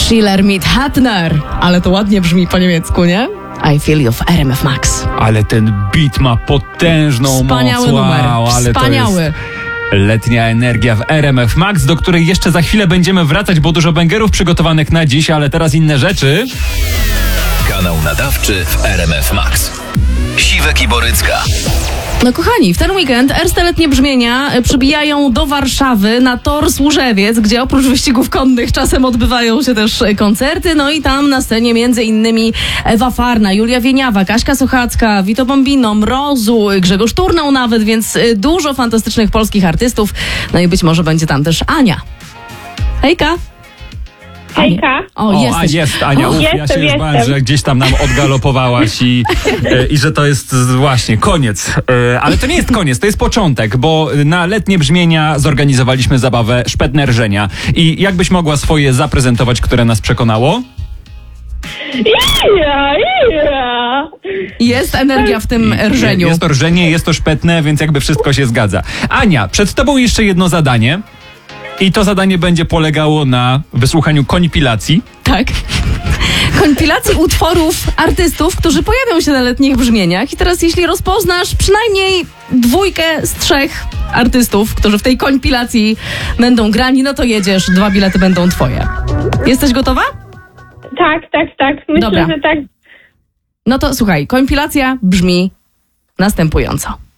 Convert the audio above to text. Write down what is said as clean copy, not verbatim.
Schiller mit Hattner. Ale to ładnie brzmi po niemiecku, nie? I Feel You w RMF Max. Ale ten beat ma potężną Wspaniały moc. numer. Ale Wspaniały. To jest letnia energia w RMF Max, do której jeszcze za chwilę będziemy wracać, bo dużo bangerów przygotowanych na dziś, ale teraz inne rzeczy. Kanał nadawczy w RMF Max. Siwek i Borycka. No kochani, w ten weekend Erste Letnie Brzmienia przybijają do Warszawy na tor Służewiec, gdzie oprócz wyścigów konnych czasem odbywają się też koncerty. No i tam na scenie między innymi Ewa Farna, Julia Wieniawa, Kaśka Sochacka, Vito Bombino, Mrozu, Grzegorz Turnał nawet, więc dużo fantastycznych polskich artystów. No i być może będzie tam też Ania. Hejka! Hejka. Jest Ania. Ja się już bałem, że gdzieś tam nam odgalopowałaś i że to jest właśnie koniec. Ale to nie jest koniec, to jest początek, bo na letnie brzmienia zorganizowaliśmy zabawę Szpetne Rżenia. I jakbyś mogła swoje zaprezentować, które nas przekonało? Jest energia w tym rżeniu. Jest to rżenie, jest to szpetne, więc jakby wszystko się zgadza. Ania, przed tobą jeszcze jedno zadanie. I to zadanie będzie polegało na wysłuchaniu kompilacji. Tak. Kompilacji utworów artystów, którzy pojawią się na letnich brzmieniach. I teraz jeśli rozpoznasz przynajmniej 2 z 3 artystów, którzy w tej kompilacji będą grani, no to jedziesz, 2 bilety będą twoje. Jesteś gotowa? Tak. Myślę, Dobra. że tak. No to słuchaj, kompilacja brzmi następująco.